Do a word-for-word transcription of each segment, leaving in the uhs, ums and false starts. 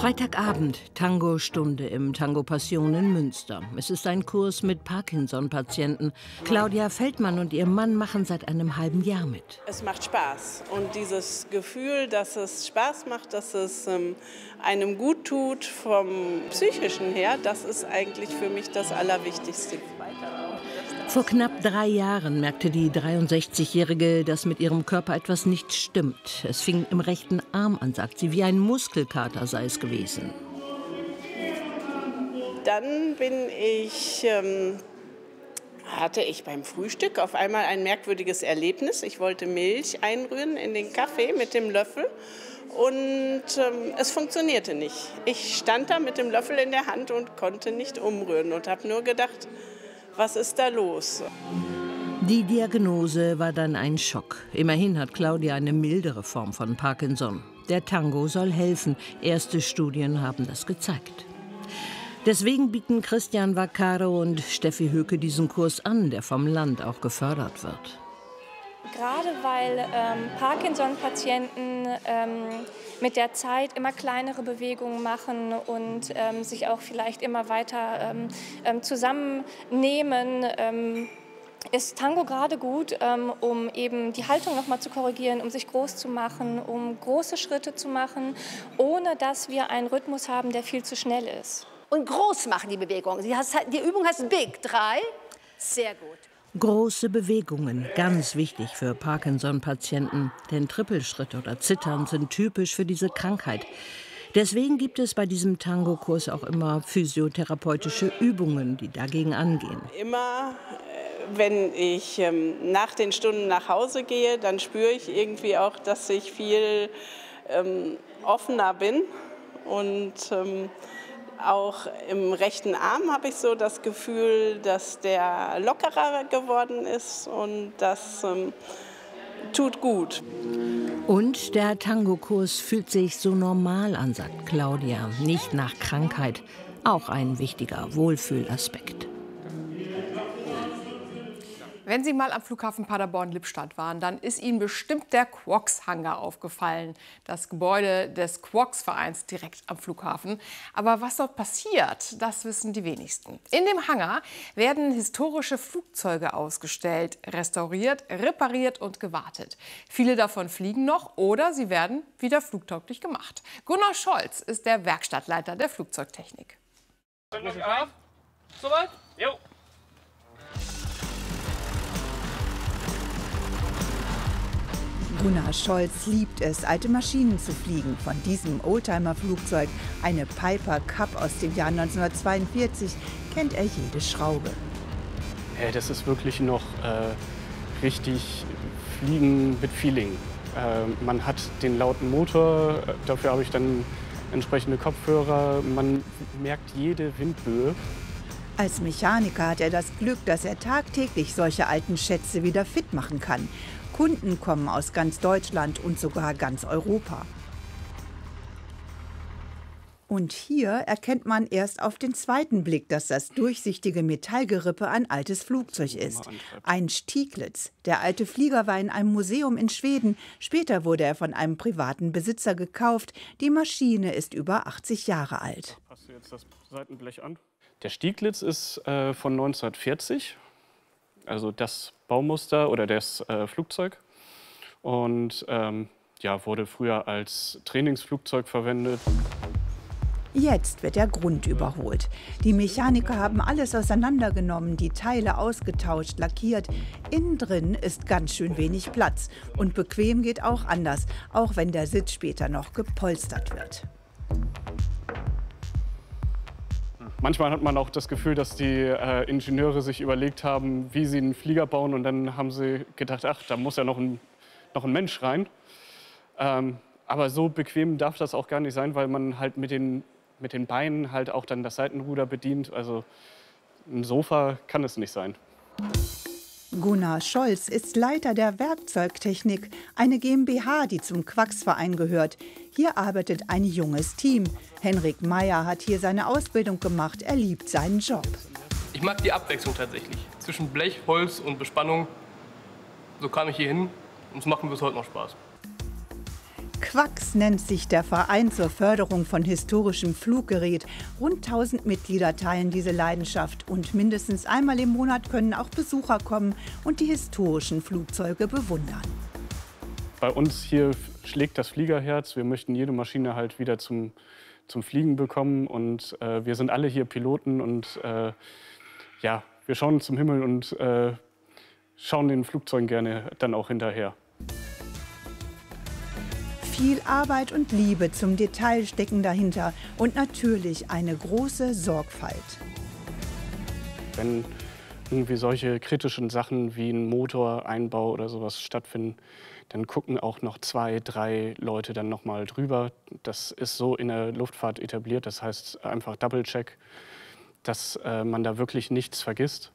Freitagabend, Tango-Stunde im Tango Passion in Münster. Es ist ein Kurs mit Parkinson-Patienten. Claudia Feldmann und ihr Mann machen seit einem halben Jahr mit. Es macht Spaß. Und dieses Gefühl, dass es Spaß macht, dass es ähm, einem gut tut vom Psychischen her, das ist eigentlich für mich das Allerwichtigste. Vor knapp drei Jahren merkte die dreiundsechzigjährige, dass mit ihrem Körper etwas nicht stimmt. Es fing im rechten Arm an, sagt sie, wie ein Muskelkater sei es gewesen. Dann bin ich, ähm, hatte ich beim Frühstück auf einmal ein merkwürdiges Erlebnis. Ich wollte Milch einrühren in den Kaffee mit dem Löffel und ähm, es funktionierte nicht. Ich stand da mit dem Löffel in der Hand und konnte nicht umrühren und habe nur gedacht, was ist da los? Die Diagnose war dann ein Schock. Immerhin hat Claudia eine mildere Form von Parkinson. Der Tango soll helfen. Erste Studien haben das gezeigt. Deswegen bieten Christian Vaccaro und Steffi Höke diesen Kurs an, der vom Land auch gefördert wird. Gerade weil ähm, Parkinson-Patienten ähm, mit der Zeit immer kleinere Bewegungen machen und ähm, sich auch vielleicht immer weiter ähm, ähm, zusammennehmen, ähm, ist Tango gerade gut, ähm, um eben die Haltung noch mal zu korrigieren, um sich groß zu machen, um große Schritte zu machen, ohne dass wir einen Rhythmus haben, der viel zu schnell ist. Und groß machen die Bewegung. Die Übung heißt Big. Drei. Sehr gut. Große Bewegungen, ganz wichtig für Parkinson-Patienten. Denn Trippelschritte oder Zittern sind typisch für diese Krankheit. Deswegen gibt es bei diesem Tango-Kurs auch immer physiotherapeutische Übungen, die dagegen angehen. Immer, wenn ich ähm, nach den Stunden nach Hause gehe, dann spüre ich irgendwie auch, dass ich viel ähm, offener bin. Und ähm, auch im rechten Arm habe ich so das Gefühl, dass der lockerer geworden ist und das ähm, tut gut. Und der Tango-Kurs fühlt sich so normal an, sagt Claudia, nicht nach Krankheit. Auch ein wichtiger Wohlfühlaspekt. Wenn Sie mal am Flughafen Paderborn-Lippstadt waren, dann ist Ihnen bestimmt der Quox-Hangar aufgefallen. Das Gebäude des Quox-Vereins direkt am Flughafen. Aber was dort passiert, das wissen die wenigsten. In dem Hangar werden historische Flugzeuge ausgestellt, restauriert, repariert und gewartet. Viele davon fliegen noch oder sie werden wieder flugtauglich gemacht. Gunnar Scholz ist der Werkstattleiter der Flugzeugtechnik. Soweit? Jo. Gunnar Scholz liebt es, alte Maschinen zu fliegen. Von diesem Oldtimer-Flugzeug, eine Piper Cub aus dem Jahr neunzehnhundertzweiundvierzig, kennt er jede Schraube. Hey, das ist wirklich noch äh, richtig Fliegen mit Feeling. Äh, man hat den lauten Motor, dafür habe ich dann entsprechende Kopfhörer. Man merkt jede Windböe. Als Mechaniker hat er das Glück, dass er tagtäglich solche alten Schätze wieder fit machen kann. Kunden kommen aus ganz Deutschland und sogar ganz Europa. Und hier erkennt man erst auf den zweiten Blick, dass das durchsichtige Metallgerippe ein altes Flugzeug ist. Ein Stieglitz. Der alte Flieger war in einem Museum in Schweden. Später wurde er von einem privaten Besitzer gekauft. Die Maschine ist über achtzig Jahre alt. Passt du jetzt das Seitenblech an? Der Stieglitz ist äh, von neunzehnhundertvierzig. Also das Baumuster oder das äh, Flugzeug. Und ähm, ja, wurde früher als Trainingsflugzeug verwendet. Jetzt wird der Grund überholt. Die Mechaniker haben alles auseinandergenommen, die Teile ausgetauscht, lackiert. Innen drin ist ganz schön wenig Platz. Und bequem geht auch anders, auch wenn der Sitz später noch gepolstert wird. Manchmal hat man auch das Gefühl, dass die äh, Ingenieure sich überlegt haben, wie sie einen Flieger bauen. Und dann haben sie gedacht, ach, da muss ja noch ein, noch ein Mensch rein. Ähm, aber so bequem darf das auch gar nicht sein, weil man halt mit den, mit den Beinen halt auch dann das Seitenruder bedient. Also ein Sofa kann es nicht sein. Gunnar Scholz ist Leiter der Werkzeugtechnik, eine GmbH, die zum Quax-Verein gehört. Hier arbeitet ein junges Team. Henrik Meyer hat hier seine Ausbildung gemacht. Er liebt seinen Job. Ich mag die Abwechslung tatsächlich. Zwischen Blech, Holz und Bespannung. So kam ich hier hin und es macht mir bis heute noch Spaß. Quacks nennt sich der Verein zur Förderung von historischem Fluggerät. Rund tausend Mitglieder teilen diese Leidenschaft und mindestens einmal im Monat können auch Besucher kommen und die historischen Flugzeuge bewundern. Bei uns hier schlägt das Fliegerherz. Wir möchten jede Maschine halt wieder zum, zum Fliegen bekommen und äh, wir sind alle hier Piloten und äh, ja, wir schauen zum Himmel und äh, schauen den Flugzeugen gerne dann auch hinterher. Viel Arbeit und Liebe zum Detail stecken dahinter und natürlich eine große Sorgfalt. Wenn irgendwie solche kritischen Sachen wie ein Motoreinbau oder sowas stattfinden, dann gucken auch noch zwei, drei Leute dann noch mal drüber. Das ist so in der Luftfahrt etabliert, das heißt einfach Double-Check, dass äh, man da wirklich nichts vergisst.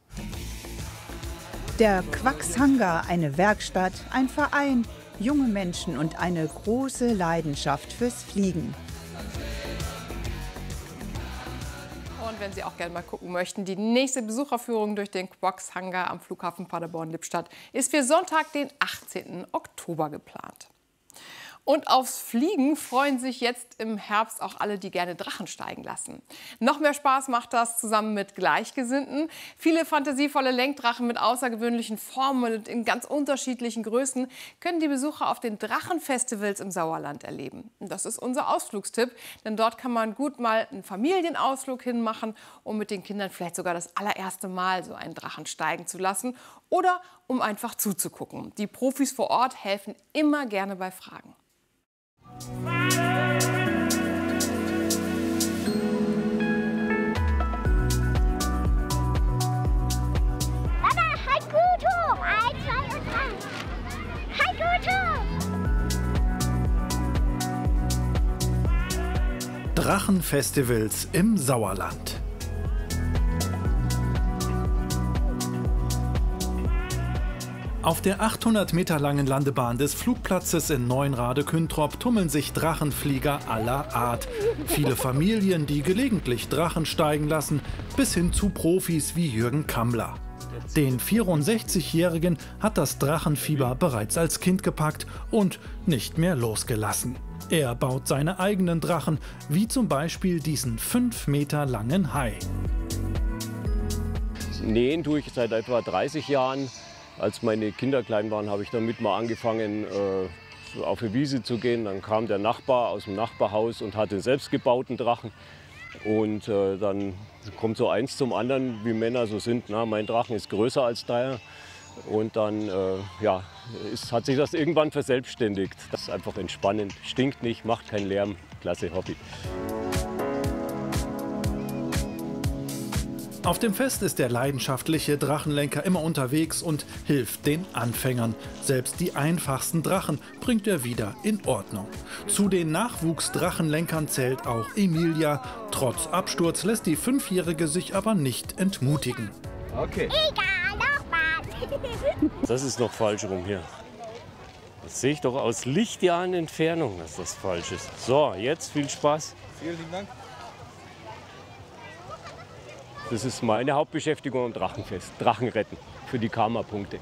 Der Quacks Hangar, eine Werkstatt, ein Verein, junge Menschen und eine große Leidenschaft fürs Fliegen. Und wenn Sie auch gerne mal gucken möchten, die nächste Besucherführung durch den Quacks Hangar am Flughafen Paderborn-Lippstadt ist für Sonntag, den achtzehnten Oktober geplant. Und aufs Fliegen freuen sich jetzt im Herbst auch alle, die gerne Drachen steigen lassen. Noch mehr Spaß macht das zusammen mit Gleichgesinnten. Viele fantasievolle Lenkdrachen mit außergewöhnlichen Formen und in ganz unterschiedlichen Größen können die Besucher auf den Drachenfestivals im Sauerland erleben. Das ist unser Ausflugstipp, denn dort kann man gut mal einen Familienausflug hinmachen, um mit den Kindern vielleicht sogar das allererste Mal so einen Drachen steigen zu lassen oder um einfach zuzugucken. Die Profis vor Ort helfen immer gerne bei Fragen. Mama, halt gut hoch! Eins, zwei und drei! Halt gut hoch! Drachenfestivals im Sauerland. Auf der achthundert Meter langen Landebahn des Flugplatzes in Neuenrade-Küntrop tummeln sich Drachenflieger aller Art. Viele Familien, die gelegentlich Drachen steigen lassen, bis hin zu Profis wie Jürgen Kammler. Den vierundsechzigjährigen hat das Drachenfieber bereits als Kind gepackt und nicht mehr losgelassen. Er baut seine eigenen Drachen, wie zum Beispiel diesen fünf Meter langen Hai. Nähen tue ich seit etwa dreißig Jahren. Als meine Kinder klein waren, habe ich damit mal angefangen, äh, auf die Wiese zu gehen. Dann kam der Nachbar aus dem Nachbarhaus und hatte einen selbstgebauten Drachen. Und äh, dann kommt so eins zum anderen, wie Männer so sind. Na, mein Drachen ist größer als deiner. Und dann äh, ja, ist, hat sich das irgendwann verselbstständigt. Das ist einfach entspannend, stinkt nicht, macht keinen Lärm. Klasse Hobby. Auf dem Fest ist der leidenschaftliche Drachenlenker immer unterwegs und hilft den Anfängern. Selbst die einfachsten Drachen bringt er wieder in Ordnung. Zu den Nachwuchsdrachenlenkern zählt auch Emilia. Trotz Absturz lässt die Fünfjährige sich aber nicht entmutigen. Okay. Egal, nochmal! Das ist noch falsch rum hier. Das sehe ich doch aus Lichtjahren Entfernung, dass das falsch ist. So, jetzt viel Spaß. Vielen Dank. Das ist meine Hauptbeschäftigung am Drachenfest. Drachen retten für die Karma-Punkte.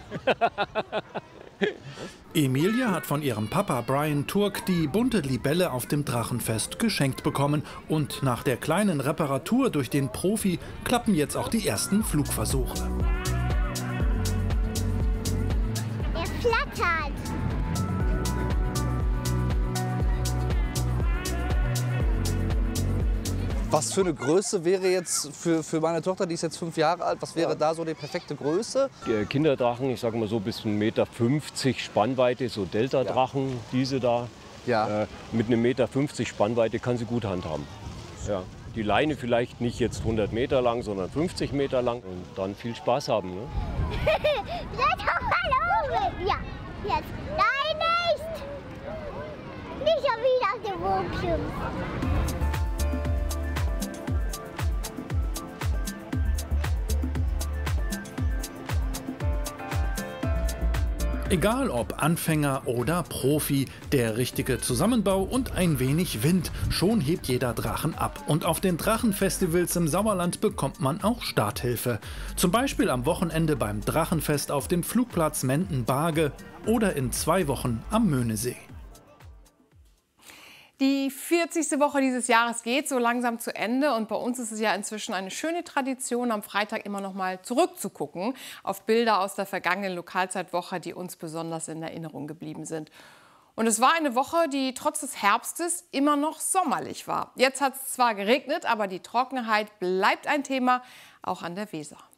Emilia hat von ihrem Papa Brian Turk die bunte Libelle auf dem Drachenfest geschenkt bekommen. Und nach der kleinen Reparatur durch den Profi klappen jetzt auch die ersten Flugversuche. Er flattert. Was für eine Größe wäre jetzt für, für meine Tochter, die ist jetzt fünf Jahre alt, was wäre da so die perfekte Größe? Die Kinderdrachen, ich sage mal so bis ein Meter fünfzig Spannweite, so Delta-Drachen, ja. Diese da. Ja. Äh, mit einem Meter fünfzig Spannweite kann sie gut handhaben. Ja. Die Leine vielleicht nicht jetzt hundert Meter lang, sondern fünfzig Meter lang und dann viel Spaß haben. Ne? Jetzt komm mal oben! Ja, jetzt. Nein, nicht! Nicht schon wieder auf dem Wurmschirm. Egal ob Anfänger oder Profi, der richtige Zusammenbau und ein wenig Wind, schon hebt jeder Drachen ab. Und auf den Drachenfestivals im Sauerland bekommt man auch Starthilfe. Zum Beispiel am Wochenende beim Drachenfest auf dem Flugplatz Menden-Barge oder in zwei Wochen am Möhnesee. Die vierzigste Woche dieses Jahres geht so langsam zu Ende und bei uns ist es ja inzwischen eine schöne Tradition, am Freitag immer noch mal zurückzugucken auf Bilder aus der vergangenen Lokalzeitwoche, die uns besonders in Erinnerung geblieben sind. Und es war eine Woche, die trotz des Herbstes immer noch sommerlich war. Jetzt hat es zwar geregnet, aber die Trockenheit bleibt ein Thema, auch an der Weser.